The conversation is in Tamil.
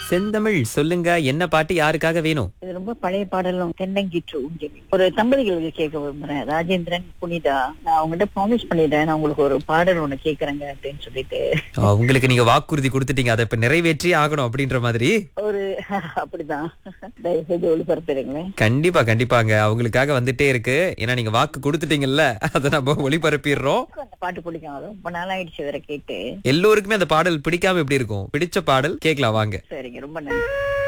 செந்தமிழ் சொல்லுங்க, என்ன பாட்டு யாருக்காக வேணும்? இது ரொம்ப பழைய பாடலும் தென்னங்கீற்று ஊஞ்சலி. ஒரு தம்பதிகளுக்கு கேட்க விரும்புறேன். ராஜேந்திரன், புனிதா. நான் அவங்ககிட்ட ப்ராமிஸ் பண்ணிட்டேன், நான் உங்களுக்கு ஒரு பாடல் ஒண்ணு கேக்குறேங்க அப்படின்னு சொல்லிட்டு. உங்களுக்கு நீங்க வாக்குறுதி கொடுத்துட்டீங்க, அதை இப்ப நிறைவேற்றி ஆகணும் அப்படின்ற மாதிரி. ஒரு அப்படிதான். தயவு செய்து ஒளிபரப்பிடுங்களேன். கண்டிப்பா கண்டிப்பாங்க, அவங்களுக்காக வந்துட்டே இருக்கு. ஏன்னா நீங்க வாக்கு கொடுத்துட்டீங்கல்ல, அதை நம்ம ஒளிபரப்பிடுறோம். அந்த பாட்டு பிடிக்கும். அது ரொம்ப நாளாயிடுச்சு வேற கேட்டு. எல்லோருக்குமே அந்த பாடல் பிடிக்காம எப்படி இருக்கும்? பிடிச்ச பாடல் கேட்கலாம் வாங்க. சரிங்க, ரொம்ப நன்றி.